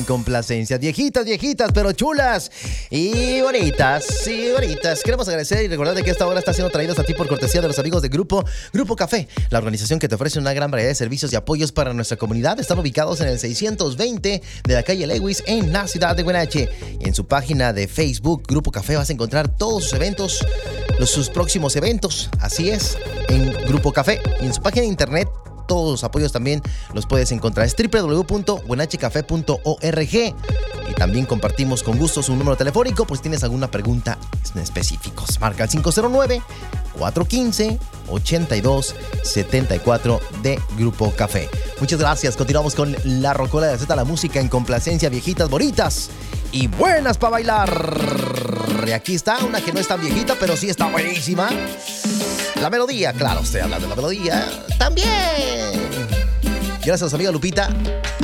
Complacencias, viejitas, pero chulas y bonitas, Queremos agradecer y recordar que esta hora está siendo traída a ti por cortesía de los amigos de Grupo Café, la organización que te ofrece una gran variedad de servicios y apoyos para nuestra comunidad. Están ubicados en el 620 de la calle Lewis en la ciudad de Huenache. Y en su página de Facebook, Grupo Café, vas a encontrar todos sus eventos, sus próximos eventos. Así es, en Grupo Café. Y en su página de internet, todos los apoyos también los puedes encontrar. Es www.huenachecafé.org. Y también compartimos con gusto su número telefónico por si tienes alguna pregunta en específico. Marca el 509-415-8274 de Grupo Café. Muchas gracias. Continuamos con la rocola de Z, la música en complacencia, viejitas, bonitas y buenas para bailar. Y aquí está una que no es tan viejita, pero sí está buenísima. La melodía, claro, estoy hablando de la melodía también. Gracias, amiga Lupita.